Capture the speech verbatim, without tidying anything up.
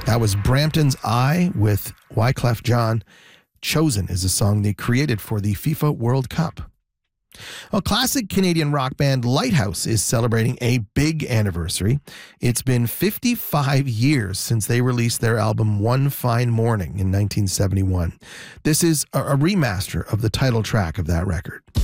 That was Brampton's Eye with Wyclef Jean. Chosen is a song they created for the FIFA World Cup. A classic Canadian rock band, Lighthouse, is celebrating a big anniversary. It's been fifty-five years since they released their album One Fine Morning in nineteen seventy-one. This is a remaster of the title track of that record.